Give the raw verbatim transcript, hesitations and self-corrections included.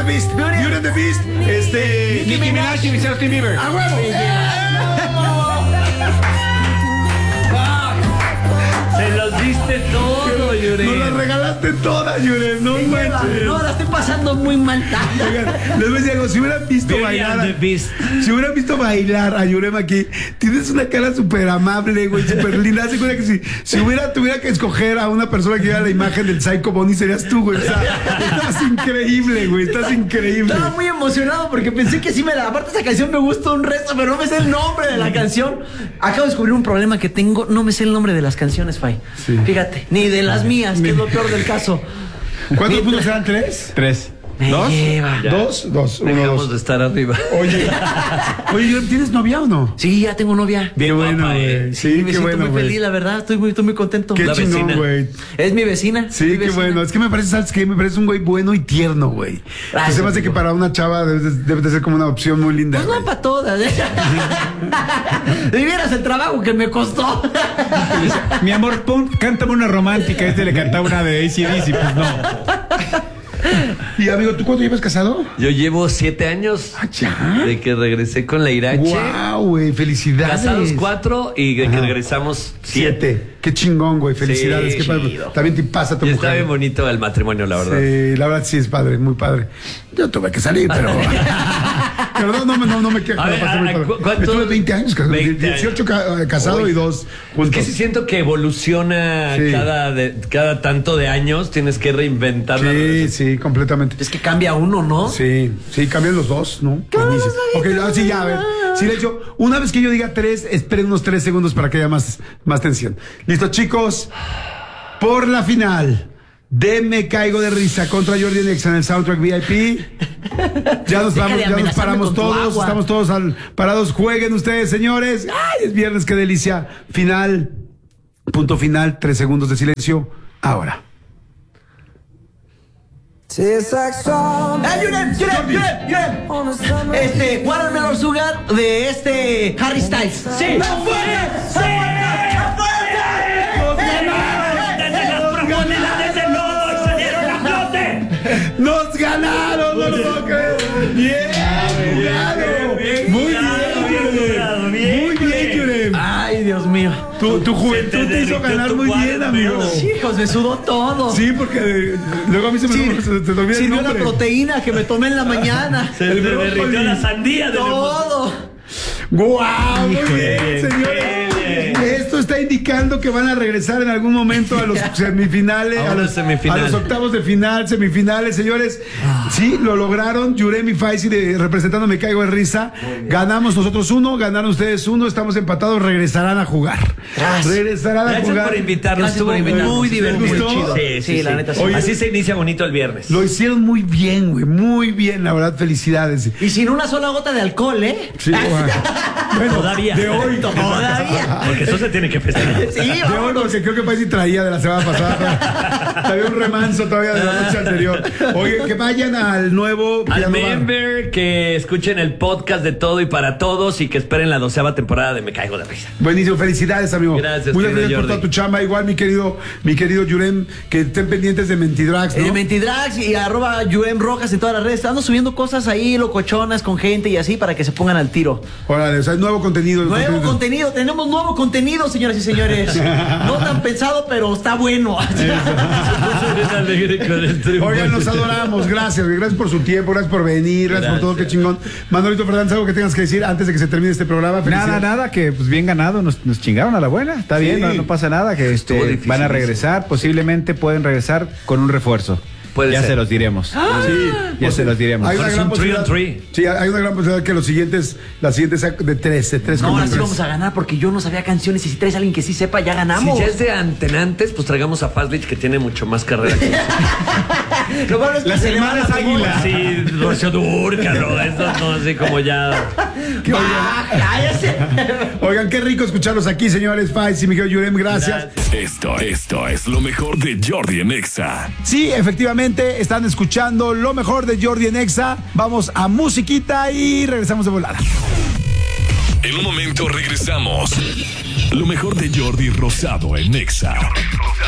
the Beast. Beauty and the Beast. Este. Nicki Minaj y Justin Bieber. ¡A huevo! Se los diste todo, Yurem. Nos las regalaste todas, Yurem. No manches. No, la estoy pasando muy mal. Oigan, les voy a decir algo. Si hubieran visto Beauty bailar. and A, the Beast. si hubieran visto bailar a Yurem aquí, tienes una cara súper amable, güey, súper linda. Hace cuenta que si, si hubiera, tuviera que escoger a una persona que diera la imagen del Psycho Bonnie, serías tú, güey. O sea, estás increíble, güey. Estás increíble. Estaba muy emocionado porque pensé que sí me la. Aparte, esa canción me gusta un resto, pero no me sé el nombre de la canción. Acabo de descubrir un problema que tengo. No me sé el nombre de las canciones, Fay. Sí. Fíjate, ni de las mías, que es lo peor del caso. ¿Cuántos puntos eran? ¿Tres? Tres. Me ¿Dos? lleva. Ya. ¿Dos? Dos. Uno, Dejamos dos. de estar arriba. Oye, oye, Yurem, ¿tienes novia o no? Sí, ya tengo novia. Qué bueno, guapa, eh. güey. Sí, Sí, me qué siento bueno, muy güey. feliz, la verdad. Estoy muy, estoy muy contento. Qué La chingón, vecina. güey. Es mi vecina. Sí, mi qué vecina. bueno. Es que me parece, ¿sabes qué? Me parece un güey bueno y tierno, güey. Gracias, Se me hace que amigo. para una chava debe, de- debe de ser como una opción muy linda. Pues no güey. para todas. ¿eh? Si vieras el trabajo que me costó. Mi amor, pon, cántame una romántica. Este le cantaba una de A C D C, pues no. Y amigo, ¿tú cuánto llevas casado? Yo llevo siete años Ah, ya. de que regresé con la Irache. Wow, güey, felicidades. Casados cuatro y de que Ajá. regresamos siete. Siete. Qué chingón, güey. Felicidades. Sí, Qué padre. chido. También te pasa a tu Y mujer. está bien bonito el matrimonio, la verdad. Sí, la verdad sí es padre, muy padre. Yo tuve que salir, pero. Perdón, no, me- no, no me quejo. A la ver, pasé muy a- padre. ¿cu- cuánto? Estuve veinte años, casado, veinte dieciocho ca- eh, casado Uy. y dos Es juntos. que sí siento que evoluciona Sí. cada, de- cada tanto de años, tienes que reinventar la Sí, relación. sí, completamente. Es que cambia uno, ¿no? Sí, sí, cambian los dos, ¿no? Buenísimo. Ok, ahora sí, ya, a ver. Silencio. Una vez que yo diga tres, esperen unos tres segundos para que haya más, más tensión. Listo, chicos. Por la final de Me Caigo de Risa contra Jordi Nexa en el Soundtrack V I P. Ya nos, Deja vamos, de ya nos amenazarme paramos con tu todos. agua. Estamos todos al, parados. Jueguen ustedes, señores. Ay, es viernes, qué delicia. Final. Punto final. Tres segundos de silencio. Ahora. ¡Ah, Yurem, Yurem, Yurem, Yurem! Este, Watermelon Sugar de este Harry Styles. ¡Sí! ¡No puede! ¡Sí! ¡No ¡Desde las profundidades del lodo salieron a flote! ¡Nos ganaron! ¡No lo puedo creer! ¡Bien! ¡Jurado! ¡Muy bien, Yurem! ¡Muy bien, Yurem! ¡Ay, Dios mío! Tu, tu juventud te hizo ganar muy bien, amigo. Chicos, me sudó todo. Sí, porque eh, luego a mí se me Sí, se, se te olvida el sirvió la nombre. proteína que me tomé en la mañana. Se El te brócoli. derritió la sandía de Todo. ¡Guau! Muy Híjole, bien, bien, señores. bien. Esto está indicando que van a regresar en algún momento a los semifinales, A a una los, semifinal. a los octavos de final, semifinales, señores. Sí, lo lograron. Yurem y Faisy de, representando Me Caigo de Risa. Ganamos nosotros uno, ganaron ustedes uno, estamos empatados, regresarán a jugar. Gracias. Regresarán a Gracias jugar. por invitarnos. Gracias Estuvo por invitarnos. muy ¿Les divertido. gustó? Muy chido. Sí, sí, Sí, la neta, sí. Oye, Así se inicia bonito el viernes. Lo hicieron muy bien, güey, muy bien, la verdad, felicidades. Y sin una sola gota de alcohol, ¿eh? Sí, güey. Bueno, Todavía. de hoy. Todavía. Porque eso se tiene que festejar. Sí, De hoy, vámonos. porque creo que Paisy traía de la semana pasada. Había un remanso todavía de la noche anterior. Oye, que vayan al nuevo Al Piano Bar. member, que escuchen el podcast de Todo y para Todos y que esperen la doceava temporada de Me Caigo de Risa. Buenísimo, felicidades, amigo. Gracias, Muchas querido gracias por Jordi. toda tu chamba. Igual, mi querido, mi querido Yurem, que estén pendientes de Mentidrags, ¿no? Eh, Mentidrags y arroba Yurem Rojas en todas las redes. Estamos subiendo cosas ahí, locochonas, con gente y así para que se pongan al tiro. Órale, o sea, nuevo contenido. Nuevo contenido, tenemos nuevo contenido, señoras y señores. No tan pensado, pero está bueno. Oigan, nos adoramos. Gracias, güey. Gracias por su tiempo, gracias por venir, gracias, por todo, qué chingón. Manolito Fernández, algo que tengas que decir antes de que se termine este programa. Nada, Felicidades. nada, que pues bien ganado, nos, nos chingaron a la buena. Está bien, Sí. no, no pasa nada, que Estuvo este, difícil van a eso. regresar, posiblemente pueden regresar con un refuerzo. Puede ya ser. se los diremos. Sí, Ya pues, se los diremos. Hay una Es gran un three on posibilidad. three. Sí, hay una gran posibilidad que los siguientes, las siguientes sea de tres, de tres No, con ahora sí tres. vamos a ganar porque yo no sabía canciones y si traes a alguien que sí sepa, ya ganamos. Si ya es de antenantes, pues traigamos a Fazlich que tiene mucho más carrera que Lo bueno es que Las se le va hermanas la Águila. Sí, Rocío Dúrcalo, eso no, así como ya. Ah, cállese. Oigan, qué rico escucharlos aquí, señores. Faisy, Miguel Yurem, gracias. Esto, esto es lo mejor de Jordi en Exa. Sí, efectivamente, están escuchando lo mejor de Jordi en Exa. Vamos a musiquita y regresamos de volada. En un momento regresamos. Lo mejor de Jordi Rosado en Exa.